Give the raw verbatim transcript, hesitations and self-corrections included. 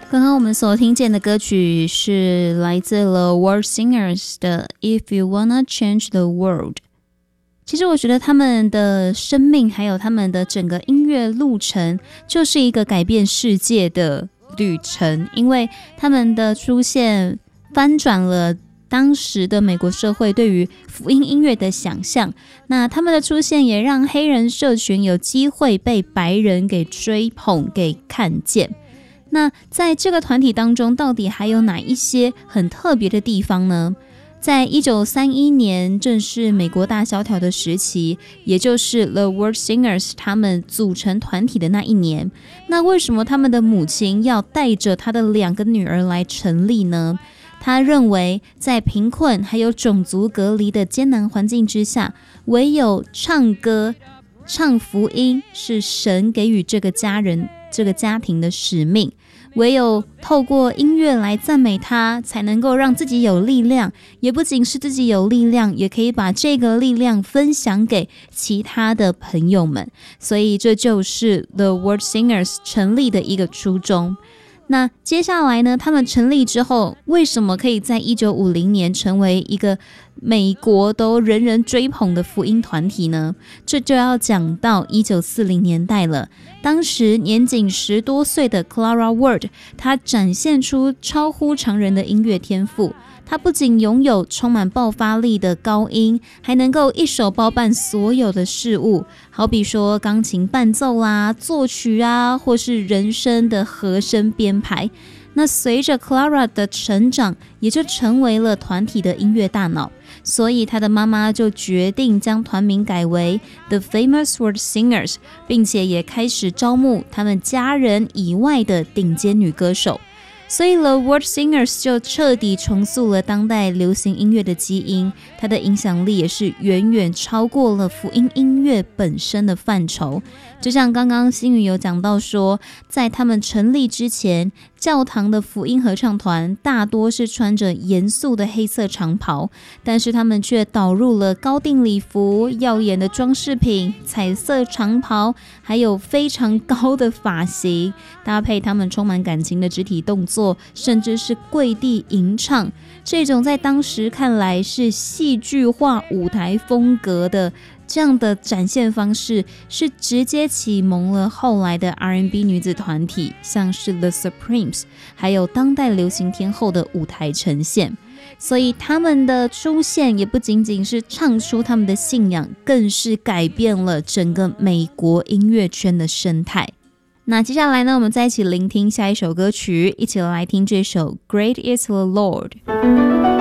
刚刚我们所听见的歌曲是来自 The World Singers 的 If You Wanna Change the World。 其实我觉得他们的生命还有他们的整个音乐路程就是一个改变世界的旅程，因为他们的出现翻转了当时的美国社会对于福音音乐的想象，那他们的出现也让黑人社群有机会被白人给追捧给看见。那在这个团体当中到底还有哪一些很特别的地方呢？在一九三一年正是美国大萧条的时期，也就是 The World Singers 他们组成团体的那一年，那为什么他们的母亲要带着他的两个女儿来成立呢？他认为在贫困还有种族隔离的艰难环境之下，唯有唱歌唱福音是神给予这个家人这个家庭的使命，唯有透过音乐来赞美他，才能够让自己有力量，也不仅是自己有力量，也可以把这个力量分享给其他的朋友们。所以这就是 The World Singers 成立的一个初衷。那接下来呢，他们成立之后，为什么可以在一九五零年成为一个美国都人人追捧的福音团体呢？这就要讲到一九四零年代了。当时年仅十多岁的 Clara Ward， 她展现出超乎常人的音乐天赋。她不仅拥有充满爆发力的高音，还能够一手包办所有的事物，好比说钢琴伴奏啦、作曲啊，或是人声的和声编排。那随着 Clara 的成长，也就成为了团体的音乐大脑，所以她的妈妈就决定将团名改为 The Famous World Singers， 并且也开始招募他们家人以外的顶尖女歌手。所以 The World Singers 就彻底重塑了当代流行音乐的基因，它的影响力也是远远超过了福音音乐本身的范畴。就像刚刚新宇有讲到说，在他们成立之前，教堂的福音合唱团大多是穿着严肃的黑色长袍，但是他们却导入了高定礼服、耀眼的装饰品、彩色长袍，还有非常高的发型，搭配他们充满感情的肢体动作，甚至是跪地吟唱，这种在当时看来是戏剧化舞台风格的这样的展现方式，是直接启蒙了后来的 R and B 女子团体，像是 The Supremes， 还有当代流行天后的舞台呈现。所以他们的出现也不仅仅是唱出他们的信仰，更是改变了整个美国音乐圈的生态。那接下来呢，我们再一起聆听下一首歌曲，一起来听这首 Great is the Lord。